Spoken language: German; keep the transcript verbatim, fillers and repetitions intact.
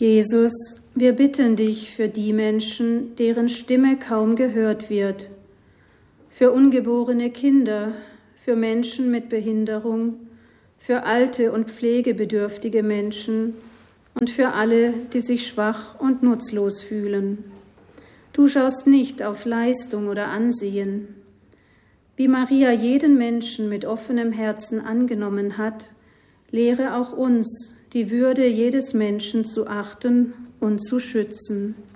Jesus, wir bitten dich für die Menschen, deren Stimme kaum gehört wird, für ungeborene Kinder, für Menschen mit Behinderung, für alte und pflegebedürftige Menschen und für alle, die sich schwach und nutzlos fühlen. Du schaust nicht auf Leistung oder Ansehen. Wie Maria jeden Menschen mit offenem Herzen angenommen hat, lehre auch uns, die Würde jedes Menschen zu achten und zu schützen.